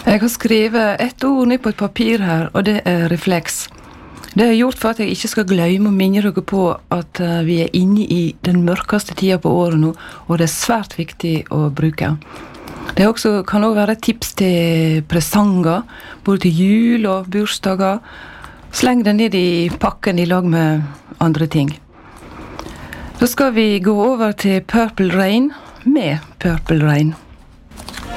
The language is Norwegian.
Jeg har skrevet ett ord ned på et papir her, og det er refleks. Det har jeg gjort for at jeg ikke skal glemme å minne dere på at vi er inne i den mørkeste tida på året nå, og det er svært viktig å bruke. Det kan også være et tips til presanger, både til jul og bursdager. Sleng det ned i pakken i lag med andre ting. Så skal vi gå over til Purple Rain med Purple Rain.